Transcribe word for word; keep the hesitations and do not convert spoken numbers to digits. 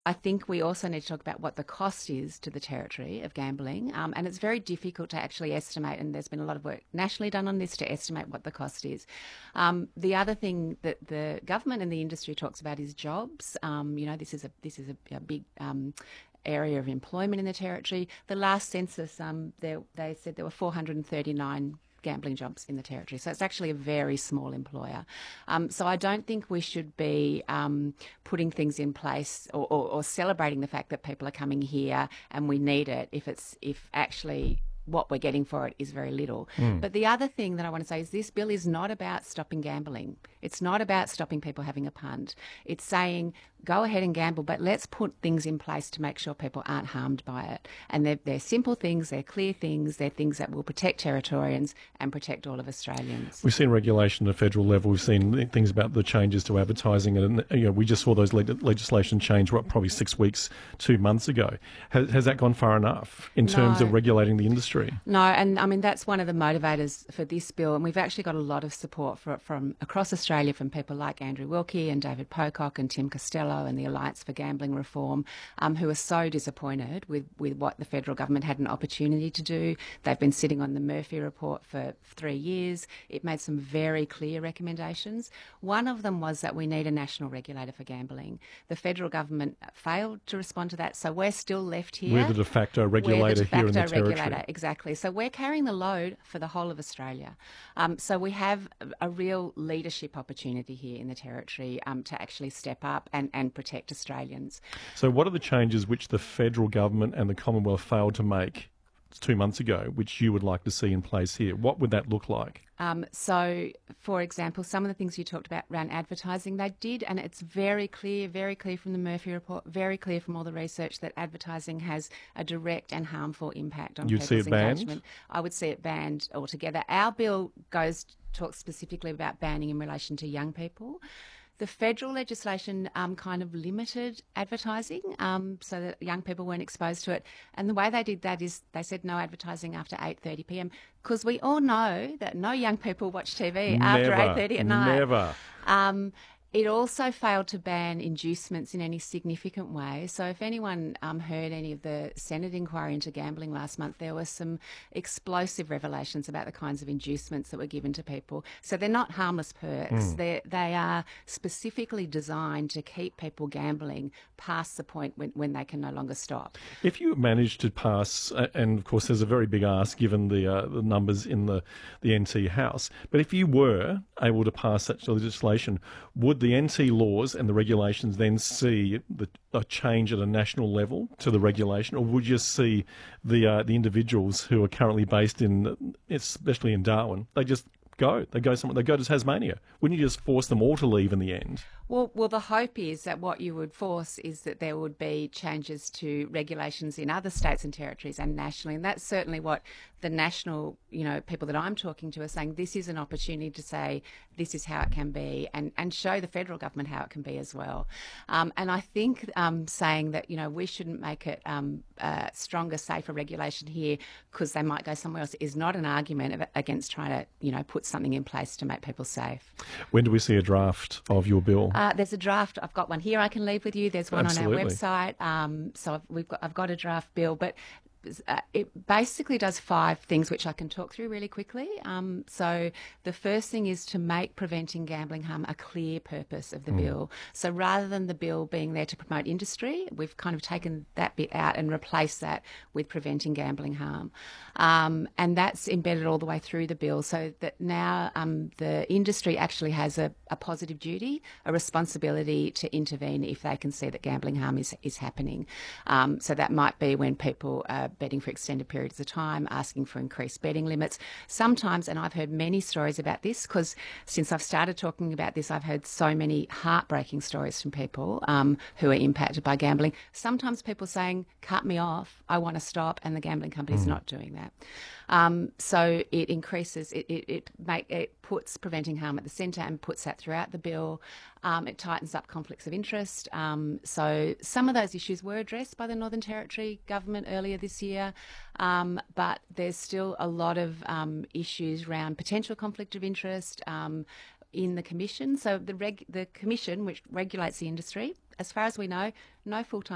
I think we also need to talk about what the cost is to the territory of gambling, um, and it's very difficult to actually estimate, and there's been a lot of work nationally done on this to estimate what the cost is. Um, the other thing that the government and the industry talks about is jobs. Um, you know, this is a this is a, a big um, area of employment in the territory. The last census, um, there, they said there were four hundred thirty-nine gambling jobs in the territory. So it's actually a very small employer. Um, so I don't think we should be um, putting things in place or, or, or celebrating the fact that people are coming here and we need it if it's if actually what we're getting for it is very little. Mm. But the other thing that I want to say is this bill is not about stopping gambling. It's not about stopping people having a punt. It's saying go ahead and gamble, but let's put things in place to make sure people aren't harmed by it. And they're, they're simple things, they're clear things, they're things that will protect Territorians and protect all of Australians. We've seen regulation at a federal level. We've seen things about the changes to advertising, and you know, we just saw those le- legislation change, what, probably six weeks, two months ago. Has, has that gone far enough in terms no. of regulating the industry? No, and I mean, that's one of the motivators for this bill, and we've actually got a lot of support for it from across Australia from people like Andrew Wilkie and David Pocock and Tim Costello and the Alliance for Gambling Reform, um, who are so disappointed with, with what the federal government had an opportunity to do. They've been sitting on the Murphy report for three years. It made some very clear recommendations. One of them was that we need a national regulator for gambling. The federal government failed to respond to that, so we're still left here. We're the de facto regulator we're the de facto here in the territory. Regulator, exactly. So we're carrying the load for the whole of Australia. Um, so we have a real leadership opportunity here in the territory um, to actually step up and, and protect Australians. So what are the changes which the federal government and the Commonwealth failed to make two months ago, which you would like to see in place here? What would that look like? Um, so, for example, some of the things you talked about around advertising, they did, and it's very clear, very clear from the Murphy report, very clear from all the research that advertising has a direct and harmful impact on You'd people's see it banned? engagement. I would see it banned altogether. Our bill goes talks specifically about banning in relation to young people. The federal legislation um, kind of limited advertising um, so that young people weren't exposed to it. And the way they did that is they said no advertising after eight thirty p m because we all know that no young people watch T V Never, after eight thirty at night. Never. Um, It also failed to ban inducements in any significant way. So if anyone um, heard any of the Senate inquiry into gambling last month, there were some explosive revelations about the kinds of inducements that were given to people. So they're not harmless perks. Mm. They're, they are specifically designed to keep people gambling past the point when, when they can no longer stop. If you manage to pass, and of course there's a very big ask given the, uh, the numbers in the, the N T House, but if you were able to pass such legislation, would the N T laws and the regulations then see the, a change at a national level to the regulation, or would you see the uh, the individuals who are currently based in, especially in Darwin, they just go, they go somewhere, they go to Tasmania? Wouldn't you just force them all to leave in the end? Well, well, the hope is that what you would force is that there would be changes to regulations in other states and territories and nationally, and that's certainly what the national, you know, people that I'm talking to are saying. This is an opportunity to say this is how it can be, and, and show the federal government how it can be as well. Um, and I think um, saying that, you know, we shouldn't make it um, uh, stronger, safer regulation here because they might go somewhere else is not an argument against trying to, you know, put something in place to make people safe. When do we see a draft of your bill? Uh, there's a draft. I've got one here I can leave with you. There's one Absolutely. on our website. Um, so I've, we've got, I've got a draft bill, but uh, it basically does five things which I can talk through really quickly. Um, so the first thing is to make preventing gambling harm a clear purpose of the mm. bill. So rather than the bill being there to promote industry, we've kind of taken that bit out and replaced that with preventing gambling harm. Um, and that's embedded all the way through the bill so that now um, the industry actually has a, a positive duty, a responsibility to intervene if they can see that gambling harm is, is happening. Um, so that might be when people are betting for extended periods of time, asking for increased betting limits. Sometimes, and I've heard many stories about this because since I've started talking about this, I've heard so many heartbreaking stories from people um, who are impacted by gambling. Sometimes people saying, cut me off, I want to stop, and the gambling company's mm. not doing that. Um, so it increases, it, it, it, make, it puts preventing harm at the centre and puts that throughout the bill. Um, it tightens up conflicts of interest. Um, so some of those issues were addressed by the Northern Territory government earlier this year, um, but there's still a lot of um, issues around potential conflict of interest um, in the Commission. So the, reg- the Commission, which regulates the industry, as far as we know, no full-time